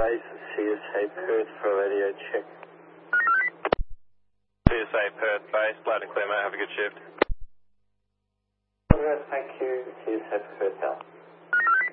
base, CSA Perth for radio check. CSA Perth base, loud and clear, mate. Have a good shift. Thank you, CSA Perth out.